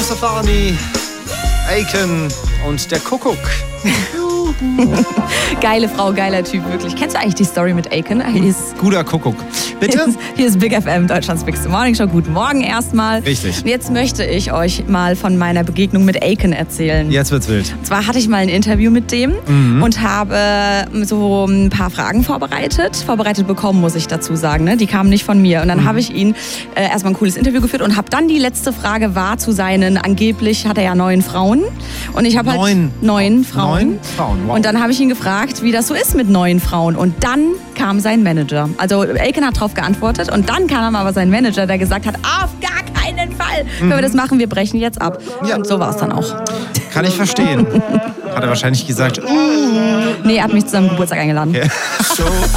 Stefani, Aiken und der Kuckuck. Geile Frau, geiler Typ, wirklich. Kennst du eigentlich die Story mit Aiken? Guter Kuckuck. Bitte? Hier ist Big FM, Deutschlands Bigste Morning Show. Guten Morgen erstmal. Richtig. Und jetzt möchte ich euch mal von meiner Begegnung mit Aiken erzählen. Jetzt wird's wild. Und zwar hatte ich mal ein Interview mit dem und habe so ein paar Fragen vorbereitet. Vorbereitet bekommen, muss ich dazu sagen. Ne? Die kamen nicht von mir. Und dann habe ich ihn erstmal ein cooles Interview geführt und habe dann die letzte Frage war zu seinen, angeblich hat er ja 9 Frauen. Und ich habe halt 9 Frauen. 9 Frauen, wow. Und dann habe ich ihn gefragt, wie das so ist mit 9 Frauen. Und dann kam sein Manager. Also Aiken hat darauf geantwortet und dann kam aber sein Manager, der gesagt hat, auf gar keinen Fall können wir das machen, wir brechen jetzt ab. Ja. Und so war es dann auch. Kann ich verstehen. Hat er wahrscheinlich gesagt, Nee, er hat mich zu seinem Geburtstag eingeladen. Okay.